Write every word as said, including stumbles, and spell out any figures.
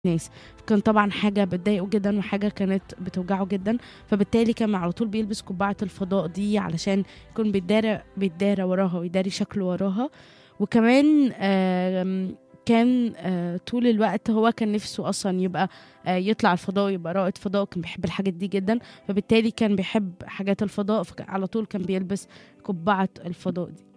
ناس، كان طبعًا حاجة بتضايقه جدًا وحاجة كانت بتوجعه جدًا، فبالتالي كان على طول بيلبس قبعة الفضاء دي علشان يكون بيتدارى بيتدارى وراها ويداري شكله وراها. وكمان آمم كان آآ طول الوقت هو كان نِفْسه أصلًا يبقى آآ يطلع الفضاء ويبقى رائد فضاء، كان بيحب الحاجات دي جدًا، فبالتالي كان بيحب حاجات الفضاء، فك على طول كان بيلبس قبعة الفضاء دي.